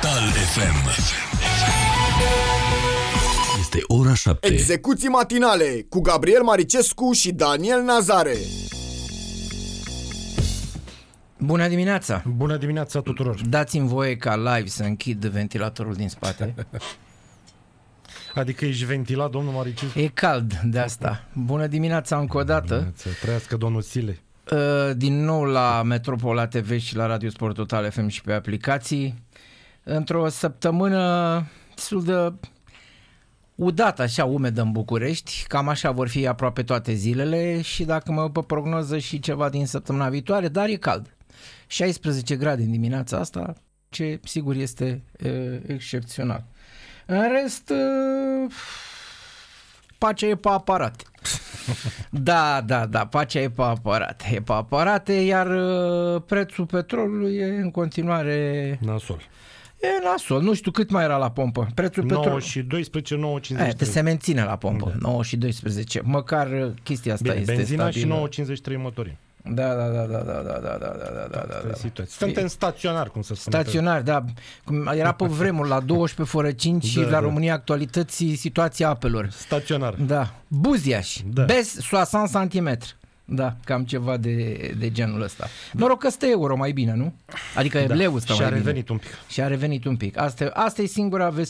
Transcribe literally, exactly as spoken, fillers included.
Total F M. Este ora șapte. Execuții matinale cu Gabriel Maricescu și Daniel Nazare. Bună dimineața! Bună dimineața tuturor! Dați-mi voie ca live să închid ventilatorul din spate. Adică ești ventilat, domnul Maricescu? E cald de asta. Bună dimineața încă o dată. Dimineața. Trăiască domnul Sile. Din nou la Metropola T V și la Radio Sport Total F M și pe aplicații. Într-o săptămână destul de udat, așa, umedă în București. Cam așa vor fi aproape toate zilele și dacă mă uit pe prognoză și ceva din săptămâna viitoare, dar e cald. șaisprezece grade în dimineața asta, ce sigur este e, excepțional. În rest, e, pacea e pe aparate. Da, da, da, pacea e pe aparate. E pe aparate, iar e, prețul petrolului e în continuare... Nasol. E nasol, nu știu cât mai era la pompă. Prețul nouă petrolului. și doisprezece, nouă cincizeci și trei. E, se menține la pompă, Da. nouă și doisprezece. Măcar chestia asta Bine, este benzina stabilă. și nouă cincizeci și trei motorin. Da, da, da, da, da, da, da, da, da, da, da, da. Situație. Suntem staționar, cum să spune. Staționar, da. Cum era pe vremuri la douăsprezece fără cinci și Da, la da. România Actualității situația apelor. Staționar. Da. Buziaș. Da. Bes șaizeci centimetri. Da, cam ceva de, de genul ăsta. Noroc că stă euro mai bine, nu? Adică Da. leu stă Și mai a bine. revenit un pic. Și a revenit un pic. Asta, asta e singura veste